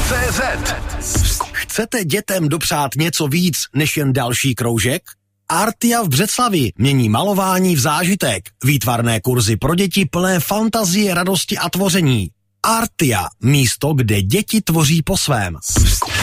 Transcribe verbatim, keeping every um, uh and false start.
cé zet. Chcete dětem dopřát něco víc než jen další kroužek? Artia v Břeclavi mění malování v zážitek. Výtvarné kurzy pro děti plné fantazie, radosti a tvoření. Artia, místo, kde děti tvoří po svém.